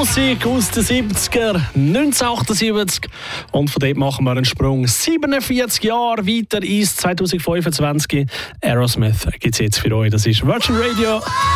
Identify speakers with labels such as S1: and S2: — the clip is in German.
S1: Musik aus den 70er, 1978. Und von dort machen wir einen Sprung 47 Jahre weiter ins 2025. Aerosmith gibt es jetzt für euch. Das ist Virgin Radio.